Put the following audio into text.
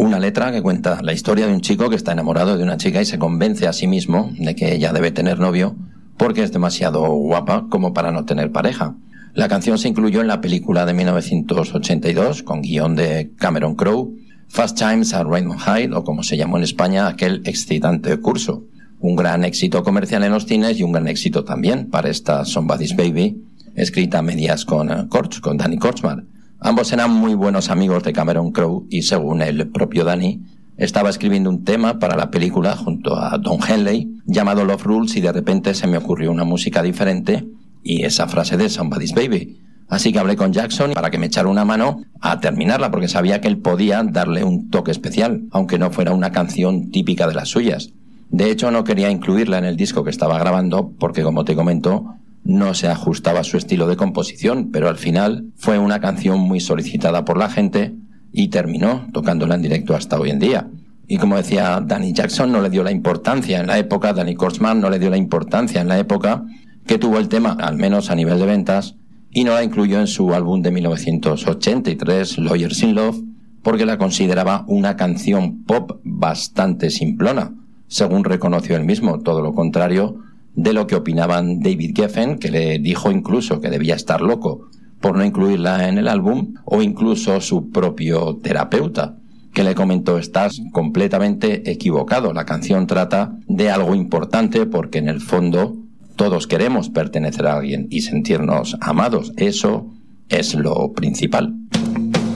una letra que cuenta la historia de un chico que está enamorado de una chica y se convence a sí mismo de que ella debe tener novio porque es demasiado guapa como para no tener pareja. La canción se incluyó en la película de 1982 con guión de Cameron Crowe, Fast Times at Raymond High, o como se llamó en España, aquel excitante curso. Un gran éxito comercial en los cines y un gran éxito también para esta Somebody's Baby, escrita a medias con Danny Kortchmar. Ambos eran muy buenos amigos de Cameron Crowe y, según el propio Danny, estaba escribiendo un tema para la película junto a Don Henley llamado Love Rules y de repente se me ocurrió una música diferente y esa frase de Somebody's Baby. Así que hablé con Jackson para que me echara una mano a terminarla porque sabía que él podía darle un toque especial, aunque no fuera una canción típica de las suyas. De hecho, no quería incluirla en el disco que estaba grabando porque, como te comento, no se ajustaba a su estilo de composición, pero al final fue una canción muy solicitada por la gente y terminó tocándola en directo hasta hoy en día. Y como decía Danny, Jackson no le dio la importancia en la época, Danny Kortchmar no le dio la importancia en la época que tuvo el tema, al menos a nivel de ventas, y no la incluyó en su álbum de 1983, Lawyers in Love, porque la consideraba una canción pop bastante simplona, según reconoció él mismo, todo lo contrario de lo que opinaban David Geffen, que le dijo incluso que debía estar loco por no incluirla en el álbum, o incluso su propio terapeuta, que le comentó: estás completamente equivocado, la canción trata de algo importante porque en el fondo todos queremos pertenecer a alguien y sentirnos amados, eso es lo principal.